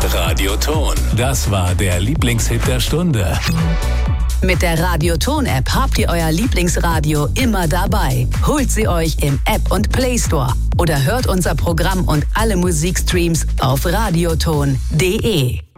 Radioton. Das war der Lieblingshit der Stunde. Mit der Radioton-App habt ihr euer Lieblingsradio immer dabei. Holt sie euch im App- und Play Store oder hört unser Programm und alle Musikstreams auf radioton.de.